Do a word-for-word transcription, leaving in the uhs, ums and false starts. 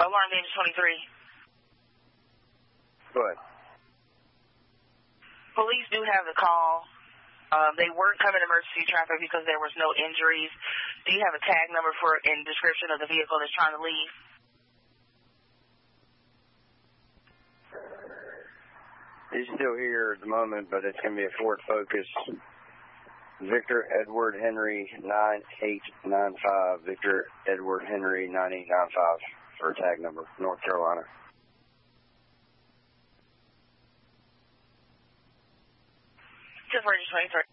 Alarm Danger twenty-three. Go ahead. Police do have the call. Um, they weren't coming emergency traffic because there was no injuries. Do you have a tag number for in description of the vehicle that's trying to leave? He's still here at the moment, but it's going to be a Ford Focus. Victor Edward Henry nine eight nine five. Victor Edward Henry nine eight nine five for a tag number, North Carolina. Just for twenty-three.